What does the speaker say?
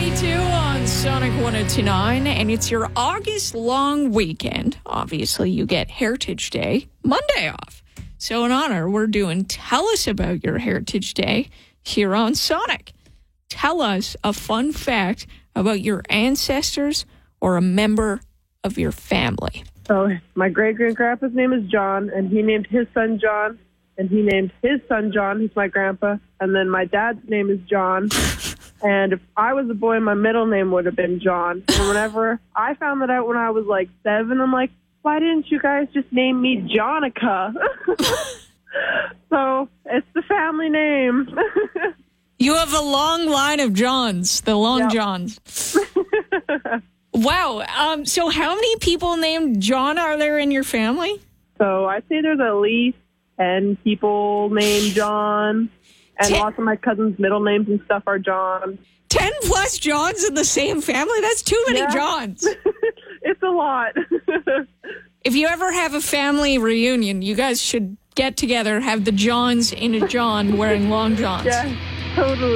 92 on Sonic 102.9, and it's your August long weekend. Obviously, you get Heritage Day Monday off. So in honor, we're doing Tell Us About Your Heritage Day here on Sonic. Tell us a fun fact about your ancestors or a member of your family. So my great-great-grandpa's name is John, and he named his son John, and he named his son John, who's my grandpa, and then my dad's name is John. And if I was a boy, my middle name would have been John. And whenever I found that out when I was like 7, I'm like, why didn't you guys just name me Jonica? So it's the family name. You have a long line of Johns, the long Yep. Johns. Wow. So how many people named John are there in your family? So I'd say there's at least 10 people named John. And lots of my cousins' middle names and stuff are John. 10 plus Johns in the same family? That's too many Yeah. Johns. It's a lot. If you ever have a family reunion, you guys should get together, have the Johns in a John wearing long Johns. Yeah, totally.